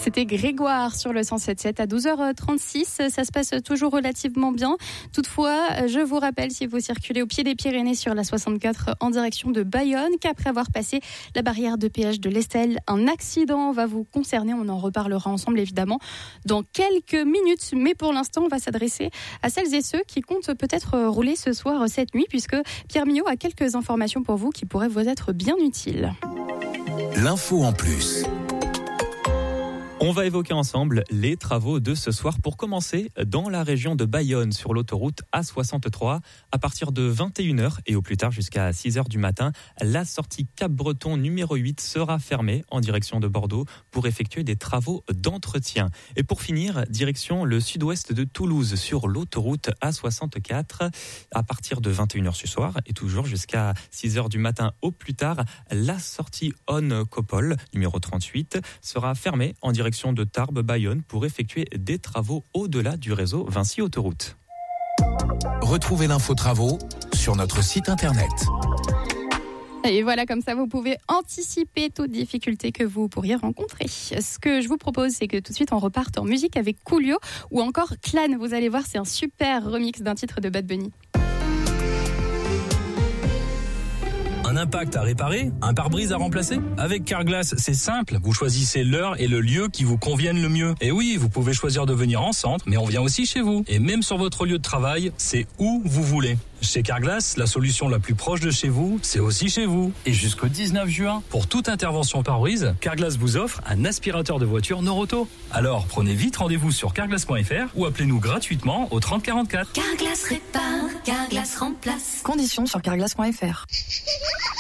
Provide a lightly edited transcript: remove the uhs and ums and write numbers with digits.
C'était Grégoire sur le 107.7 à 12h36. Ça se passe toujours relativement bien. Toutefois, je vous rappelle, si vous circulez au pied des Pyrénées sur la 64 en direction de Bayonne, qu'après avoir passé la barrière de péage de l'Estelle, un accident va vous concerner. On en reparlera ensemble, évidemment, dans quelques minutes. Mais pour l'instant, on va s'adresser à celles et ceux qui comptent peut-être rouler ce soir, cette nuit, puisque Pierre Millot a quelques informations pour vous qui pourraient vous être bien utiles. L'info en plus. On va évoquer ensemble les travaux de ce soir. Pour commencer, dans la région de Bayonne, sur l'autoroute A63, à partir de 21h et au plus tard jusqu'à 6h du matin, la sortie Cap-Breton numéro 8 sera fermée en direction de Bordeaux pour effectuer des travaux d'entretien. Et pour finir, direction le sud-ouest de Toulouse, sur l'autoroute A64, à partir de 21h ce soir et toujours jusqu'à 6h du matin au plus tard, la sortie On-Copole numéro 38 sera fermée en direction de Tarbes-Bayonne pour effectuer des travaux au-delà du réseau Vinci Autoroute. Retrouvez l'info travaux sur notre site internet. Et voilà, comme ça, vous pouvez anticiper toute difficulté que vous pourriez rencontrer. Ce que je vous propose, c'est que tout de suite, on reparte en musique avec Coolio ou encore Clan. Vous allez voir, c'est un super remix d'un titre de Bad Bunny. Un impact à réparer? Un pare-brise à remplacer? Avec Carglass, c'est simple. Vous choisissez l'heure et le lieu qui vous conviennent le mieux. Et oui, vous pouvez choisir de venir en centre, mais on vient aussi chez vous. Et même sur votre lieu de travail, c'est où vous voulez. Chez Carglass, la solution la plus proche de chez vous, c'est aussi chez vous. Et jusqu'au 19 juin, pour toute intervention pare-brise, Carglass vous offre un aspirateur de voiture Noroto. Alors, prenez vite rendez-vous sur carglass.fr ou appelez-nous gratuitement au 30 44. Carglass répare, Carglass remplace. Conditions sur carglass.fr.